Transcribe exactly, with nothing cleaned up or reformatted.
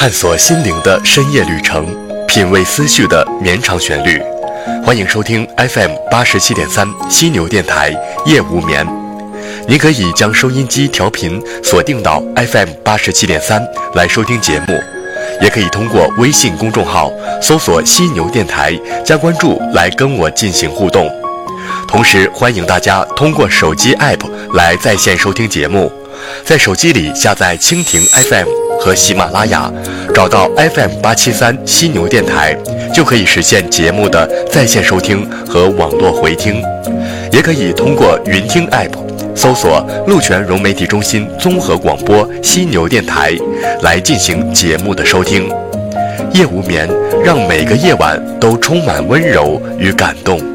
探索心灵的深夜旅程，品味思绪的绵长旋律。欢迎收听 F M 八十七点三犀牛电台夜无眠。您可以将收音机调频锁定到 F M 八十七点三来收听节目，也可以通过微信公众号搜索犀牛电台加关注来跟我进行互动。同时欢迎大家通过手机 App 来在线收听节目，在手机里下载蜻蜓 F M 和喜马拉雅，找到 F M 八七三犀牛电台，就可以实现节目的在线收听和网络回听。也可以通过云听 App 搜索鹿泉融媒体中心综合广播犀牛电台来进行节目的收听。夜无眠，让每个夜晚都充满温柔与感动。